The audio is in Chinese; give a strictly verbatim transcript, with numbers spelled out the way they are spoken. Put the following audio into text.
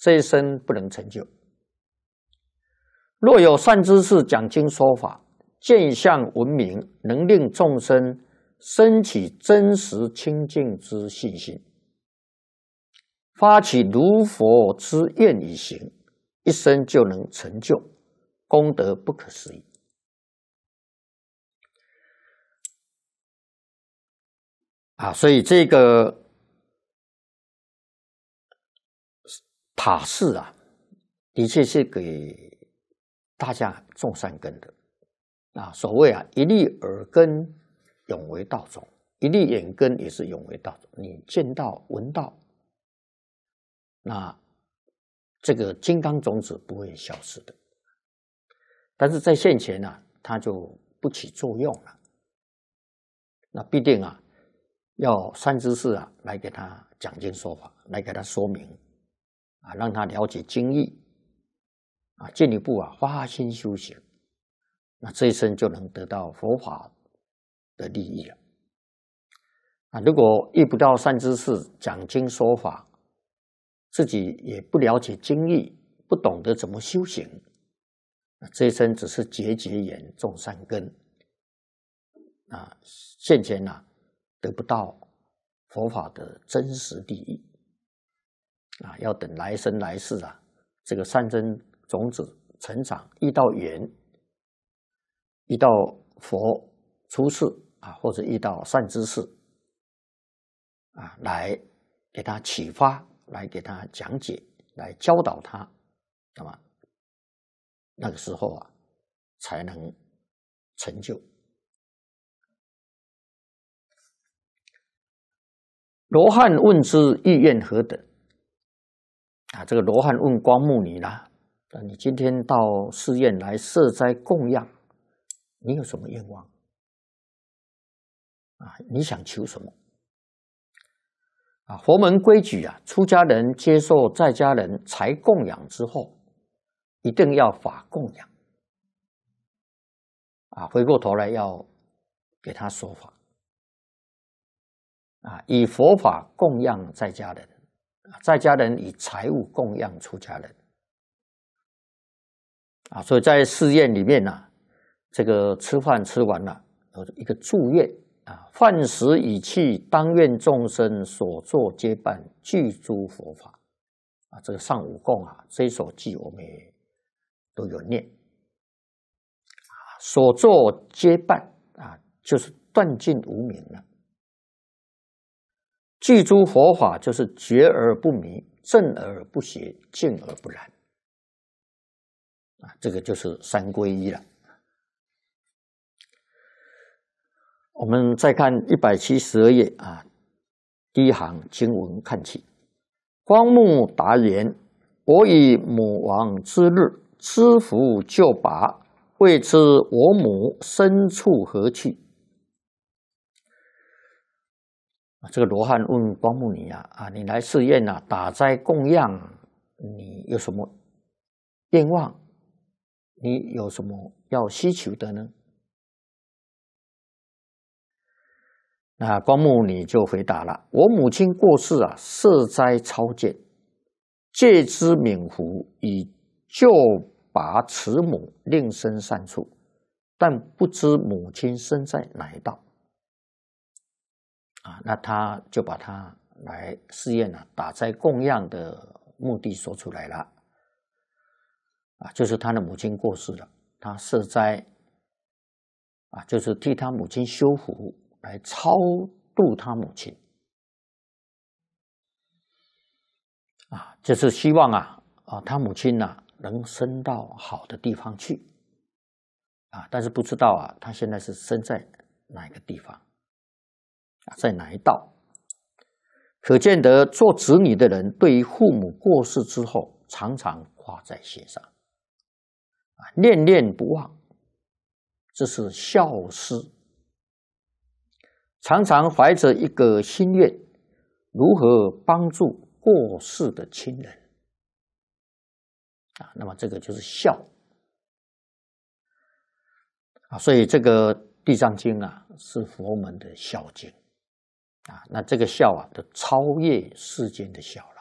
这一生不能成就。若有善知识讲经说法，见相闻名，能令众生生起真实清净之信心，发起如佛之愿以行，一生就能成就，功德不可思议。啊，所以这个塔寺啊，的确是给大家种善根的啊。所谓啊，一粒耳根永为道种，一粒眼根也是永为道种。你见到、闻到，那这个金刚种子不会消失的。但是在现前呢、啊，它就不起作用了。那必定啊，要善知识啊来给他讲经说法，来给他说明啊，让他了解经义啊，进一步啊发心修行，那这一生就能得到佛法的利益了。啊，如果遇不到善知识讲经说法，自己也不了解经义，不懂得怎么修行，这一生只是结结缘种善根啊，现前啊得不到佛法的真实利益啊，要等来生来世啊，这个善根种子成长，遇到缘，遇到佛出世啊，或者遇到善知识啊，来给他启发，来给他讲解，来教导他，那么那个时候啊，才能成就。罗汉问之意愿何等？啊，这个罗汉问光目尼啦，那你今天到寺院来设斋供养，你有什么愿望？啊，你想求什么？啊，佛门规矩啊，出家人接受在家人财供养之后，一定要法供养。啊，回过头来要给他说法。啊，以佛法供养在家人，在家人以财物供养出家人。啊，所以在寺院里面呢、啊，这个吃饭吃完了，有一个祝愿啊，饭食已去，当愿众生所作皆办，具诸佛法。啊，这个上五供啊，这一首偈我们也都有念。啊，所作皆办啊，就是断尽无明了。具诸佛法就是觉而不迷，正而不邪，静而不染。啊，这个就是三皈依了。我们再看一百七十二页啊，第一行经文看起。光目答言：我以母亡之日，知福救拔，未知我母身处何去？这个罗汉问光目尼啊，啊，你来寺院啊，打斋供养，你有什么愿望？你有什么要需求的呢？那光目尼就回答了：我母亲过世啊，设斋超荐，借之冥福，以救拔慈母，令生善处，但不知母亲身在哪一道。啊，那他就把他来寺院啊打斋供养的目的说出来了。啊，就是他的母亲过世了，他设斋啊，就是替他母亲修福，来超度他母亲。啊，就是希望啊啊，他母亲呢、啊、能升到好的地方去。啊，但是不知道啊，他现在是生在哪个地方。在哪一道？可见得做子女的人对于父母过世之后，常常挂在心上，啊，念念不忘，这是孝思。常常怀着一个心愿，如何帮助过世的亲人啊？那么这个就是孝啊。所以这个《地藏经》啊，是佛门的孝经。啊，那这个孝啊，都超越世间的孝了。